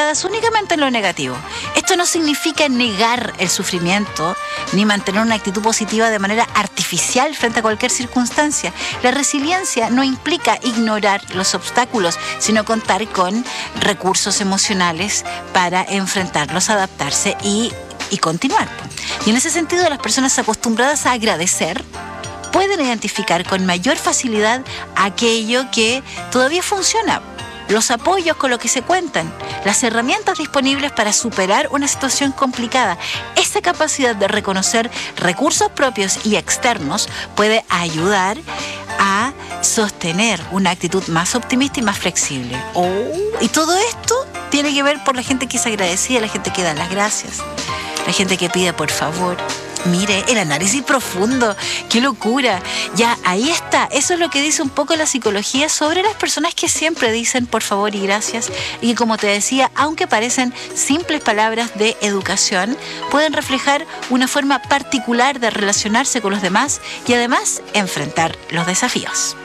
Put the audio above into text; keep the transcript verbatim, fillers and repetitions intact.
enfocadas únicamente en lo negativo. Esto no significa negar el sufrimiento ni mantener una actitud positiva de manera artificial frente a cualquier circunstancia. La resiliencia no implica ignorar los obstáculos, sino contar con recursos emocionales para enfrentarlos, adaptarse y, y continuar. Y en ese sentido, las personas acostumbradas a agradecer pueden identificar con mayor facilidad aquello que todavía funciona, los apoyos con los que se cuentan, las herramientas disponibles para superar una situación complicada. Esa capacidad de reconocer recursos propios y externos puede ayudar a sostener una actitud más optimista y más flexible. Oh, y todo esto tiene que ver por la gente que es agradecida, la gente que da las gracias, la gente que pide por favor. Mire, el análisis profundo, qué locura. Ya, ahí está. Eso es lo que dice un poco la psicología sobre las personas que siempre dicen por favor y gracias. Y que, como te decía, aunque parecen simples palabras de educación, pueden reflejar una forma particular de relacionarse con los demás y además enfrentar los desafíos.